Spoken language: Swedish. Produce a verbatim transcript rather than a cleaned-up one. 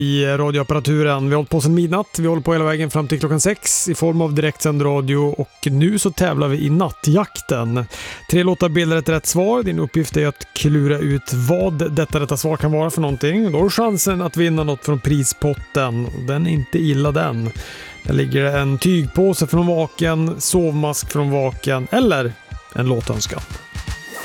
i radioapparaturen. Vi har hållit på sedan midnatt. Vi håller på hela vägen fram till klockan sex i form av direktsänd radio och nu så tävlar vi i nattjakten. Tre låtar bildar ett rätt svar. Din uppgift är att klura ut vad detta rätta svar kan vara för någonting. Då har du chansen att vinna något från prispotten. Den är inte illa den. Där ligger en tygpåse från Vaken, sovmask från Vaken eller en låtönskan.